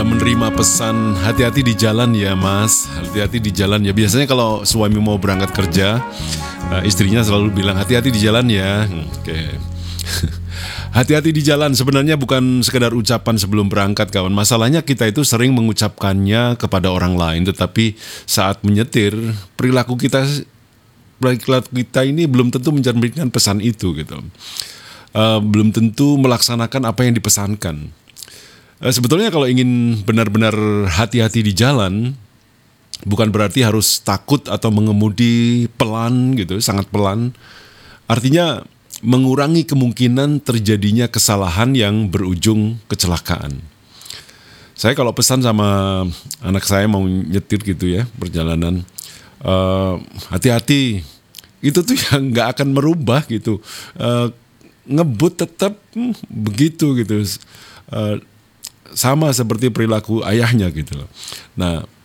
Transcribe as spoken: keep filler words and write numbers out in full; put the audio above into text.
Anda menerima pesan hati-hati di jalan ya mas, hati-hati di jalan ya. Biasanya kalau suami mau berangkat kerja, uh, istrinya selalu bilang hati-hati di jalan ya. Hmm, Oke. Okay. Hati-hati di jalan sebenarnya bukan sekedar ucapan sebelum berangkat kawan. Masalahnya kita itu sering mengucapkannya kepada orang lain, tetapi saat menyetir perilaku kita perilaku kita ini belum tentu mencerminkan pesan itu gitu. Uh, belum tentu melaksanakan apa yang dipesankan. Sebetulnya kalau ingin benar-benar hati-hati di jalan, bukan berarti harus takut atau mengemudi pelan gitu, sangat pelan. Artinya mengurangi kemungkinan terjadinya kesalahan yang berujung kecelakaan. Saya kalau pesan sama anak saya mau nyetir gitu ya, perjalanan, uh, hati-hati, itu tuh yang nggak akan merubah gitu. Uh, ngebut tetap hmm, begitu gitu. Uh, sama seperti perilaku ayahnya gitu loh. Nah,